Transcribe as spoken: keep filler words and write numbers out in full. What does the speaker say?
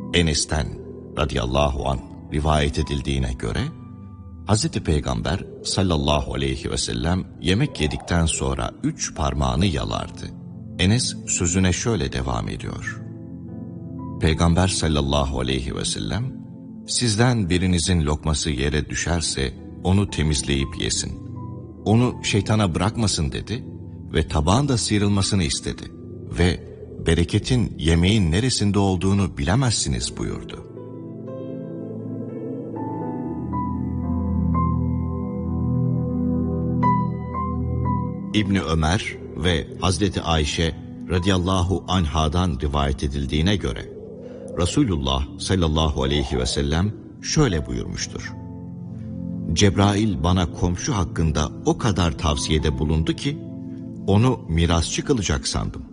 Enes'ten radıyallahu anh rivayet edildiğine göre, Hazreti Peygamber sallallahu aleyhi ve sellem yemek yedikten sonra üç parmağını yalardı. Enes sözüne şöyle devam ediyor. Peygamber sallallahu aleyhi ve sellem, sizden birinizin lokması yere düşerse onu temizleyip yesin. Onu şeytana bırakmasın dedi ve tabağın da sıyrılmasını istedi. Ve bereketin yemeğin neresinde olduğunu bilemezsiniz buyurdu. İbni Ömer ve Hazreti Ayşe radıyallahu anhadan rivayet edildiğine göre Resulullah sallallahu aleyhi ve sellem şöyle buyurmuştur. Cebrail bana komşu hakkında o kadar tavsiyede bulundu ki onu mirasçı kılacak sandım.